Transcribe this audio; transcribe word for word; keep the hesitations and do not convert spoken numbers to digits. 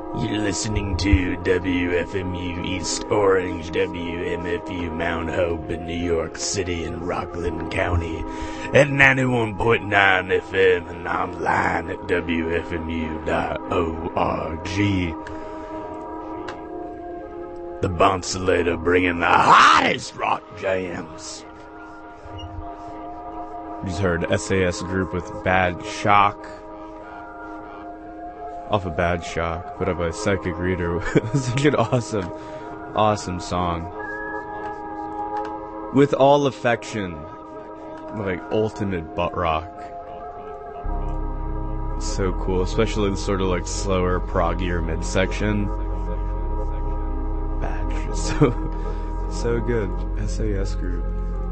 You're listening to W F M U East Orange, W M F U Mount Hope in New York City and Rockland County at ninety-one point nine F M and online at W F M U dot org. The Bonsolator bringing the hottest rock jams. You just heard S A S Group with Bad Shock. Off of Bad Shock, put up by Psychic Reader. Such an awesome, awesome song. With all affection. Like, ultimate butt rock. So cool, especially the sort of like slower, proggier midsection. Bad, so, so good. S A S Group.